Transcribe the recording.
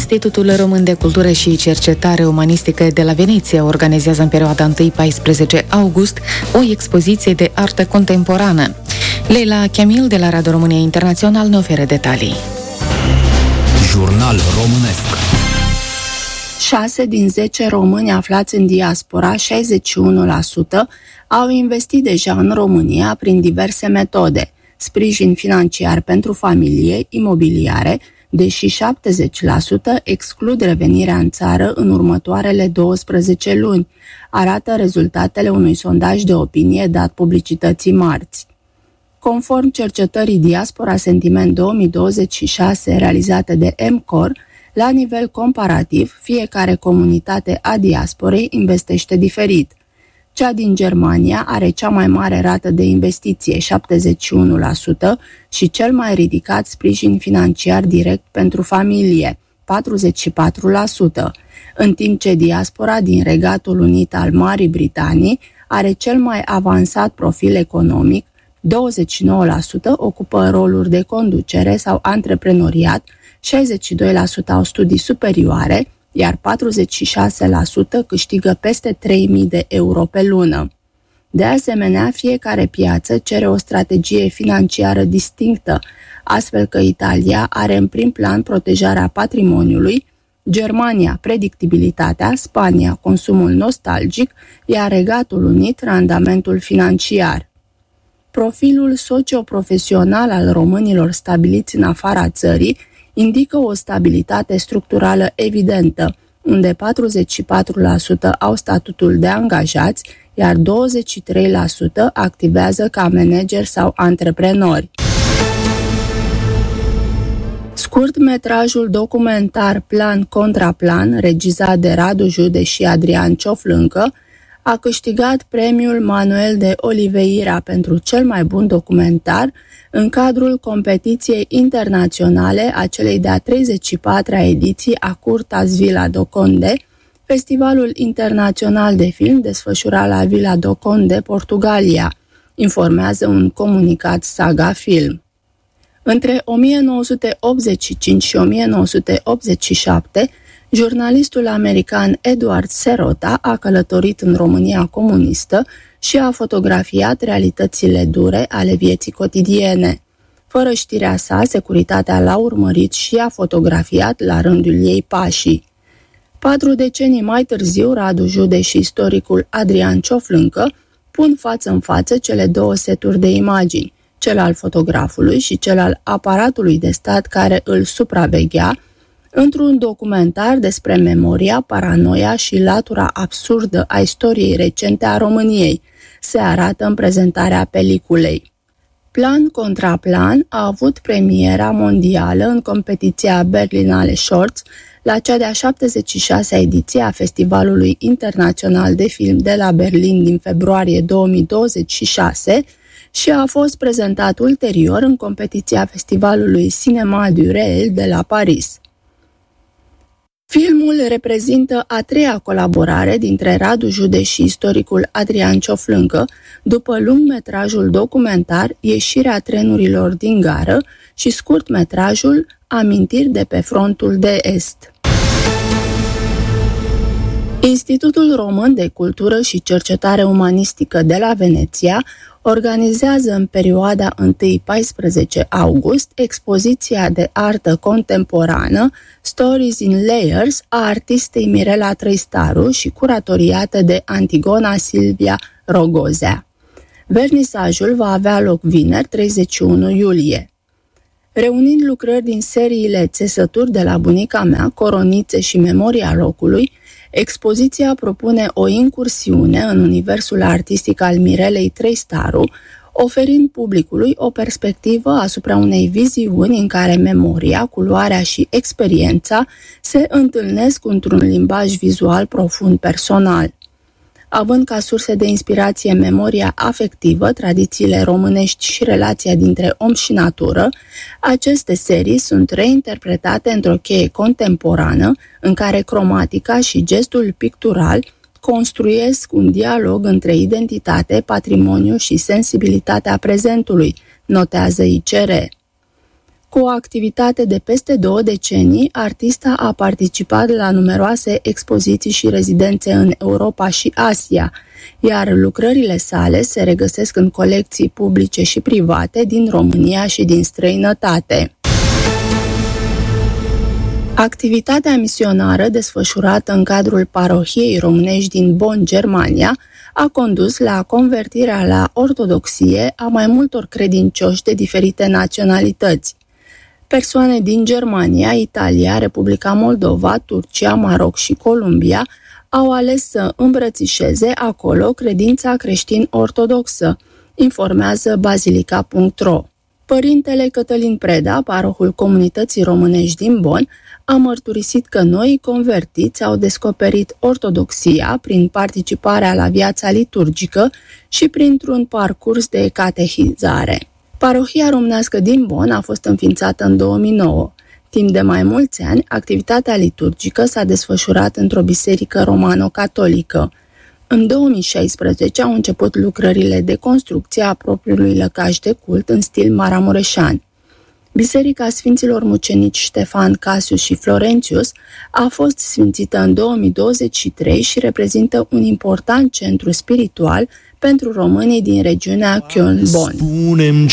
Institutul Român de Cultură și Cercetare Umanistică de la Veneția organizează în perioada 1-14 august o expoziție de artă contemporană. Leila Chiamil de la Radio România Internațional ne oferă detalii. Jurnal românesc. 6 din 10 români aflați în diaspora, 61%, au investit deja în România prin diverse metode: sprijin financiar pentru familie, imobiliare, deși 70% exclud revenirea în țară în următoarele 12 luni, arată rezultatele unui sondaj de opinie dat publicității marți. Conform cercetării Diaspora Sentiment 2026 realizate de MCOR, la nivel comparativ, fiecare comunitate a diasporei investește diferit. Cea din Germania are cea mai mare rată de investiție, 71%, și cel mai ridicat sprijin financiar direct pentru familie, 44%, în timp ce diaspora din Regatul Unit al Marii Britanii are cel mai avansat profil economic, 29% ocupă roluri de conducere sau antreprenoriat, 62% au studii superioare, iar 46% câștigă peste 3.000 de euro pe lună. De asemenea, fiecare piață cere o strategie financiară distinctă, astfel că Italia are în prim plan protejarea patrimoniului, Germania predictibilitatea, Spania consumul nostalgic, iar Regatul Unit randamentul financiar. Profilul socioprofesional al românilor stabiliți în afara țării indică o stabilitate structurală evidentă, unde 44% au statutul de angajați, iar 23% activează ca manageri sau antreprenori. Scurtmetrajul documentar Plan contra Plan, regizat de Radu Jude și Adrian Cioflâncă, a câștigat premiul Manuel de Oliveira pentru cel mai bun documentar în cadrul competiției internaționale a celei de-a 34-a ediții a Curtas Vila do Conde, festivalul internațional de film desfășurat la Vila do Conde, Portugalia, informează un comunicat Saga Film. Între 1985 și 1987, jurnalistul american Edward Serota a călătorit în România comunistă și a fotografiat realitățile dure ale vieții cotidiene. Fără știrea sa, securitatea l-a urmărit și a fotografiat la rândul ei pașii. 4 decenii mai târziu, Radu Jude și istoricul Adrian Cioflâncă pun față în față cele două seturi de imagini, cel al fotografului și cel al aparatului de stat care îl supraveghea, într-un documentar despre memoria, paranoia și latura absurdă a istoriei recente a României, se arată în prezentarea peliculei. Plan contra Plan a avut premiera mondială în competiția Berlinale Shorts la cea de-a 76-a ediție a Festivalului Internațional de Film de la Berlin din februarie 2026 și a fost prezentat ulterior în competiția Festivalului Cinema du Réel de la Paris. Filmul reprezintă a treia colaborare dintre Radu Jude și istoricul Adrian Cioflâncă, după lungmetrajul documentar Ieșirea trenurilor din gară și scurtmetrajul Amintiri de pe frontul de est. Institutul Român de Cultură și Cercetare Umanistică de la Veneția organizează în perioada 1-14 august expoziția de artă contemporană Stories in Layers a artistei Mirela Trăistaru și curatoriată de Antigona Silvia Rogozea. Vernisajul va avea loc vineri, 31 iulie. Reunind lucrări din seriile Țesături de la bunica mea, Coronițe și Memoria locului, expoziția propune o incursiune în universul artistic al Mirelei Trăistaru, oferind publicului o perspectivă asupra unei viziuni în care memoria, culoarea și experiența se întâlnesc într-un limbaj vizual profund personal. Având ca surse de inspirație memoria afectivă, tradițiile românești și relația dintre om și natură, aceste serii sunt reinterpretate într-o cheie contemporană, în care cromatica și gestul pictural construiesc un dialog între identitate, patrimoniu și sensibilitatea prezentului, notează ICR. Cu o activitate de peste 2 decenii, artista a participat la numeroase expoziții și rezidențe în Europa și Asia, iar lucrările sale se regăsesc în colecții publice și private din România și din străinătate. Activitatea misionară desfășurată în cadrul parohiei românești din Bonn, Germania, a condus la convertirea la ortodoxie a mai multor credincioși de diferite naționalități. Persoane din Germania, Italia, Republica Moldova, Turcia, Maroc și Columbia au ales să îmbrățișeze acolo credința creștin-ortodoxă, informează bazilica.ro. Părintele Cătălin Preda, parohul comunității românești din Bonn, a mărturisit că noii convertiți au descoperit ortodoxia prin participarea la viața liturgică și printr-un parcurs de catehizare. Parohia românească din Bonn a fost înființată în 2009. Timp de mai mulți ani, activitatea liturgică s-a desfășurat într-o biserică romano-catolică. În 2016 au început lucrările de construcție a propriului lăcaș de cult în stil maramureșan. Biserica Sfinților Mucenici Ștefan, Casius și Florențius a fost sfințită în 2023 și reprezintă un important centru spiritual pentru românii din regiunea Köln-Bonn. Spunem